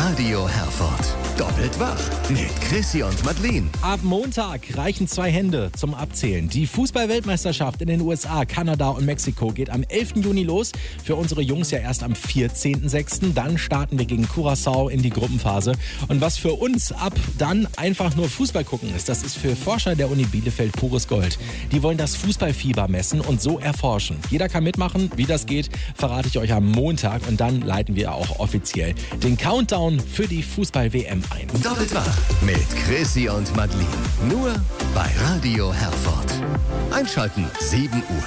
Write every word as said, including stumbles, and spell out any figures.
Radio Herford. Doppelt wach mit Chrissy und Madeleine. Ab Montag reichen zwei Hände zum Abzählen. Die Fußball-Weltmeisterschaft in den U S A, Kanada und Mexiko geht am elften Juni los. Für unsere Jungs ja erst am vierzehnten sechsten Dann starten wir gegen Curaçao in die Gruppenphase. Und was für uns ab dann einfach nur Fußball gucken ist, das ist für Forscher der Uni Bielefeld pures Gold. Die wollen das Fußballfieber messen und so erforschen. Jeder kann mitmachen. Wie das geht, verrate ich euch am Montag. Und dann leiten wir auch offiziell den Countdown für die Fußball-W M ein. Doppelt wach mit Chrissy und Madeleine. Nur bei Radio Herford. Einschalten sieben Uhr.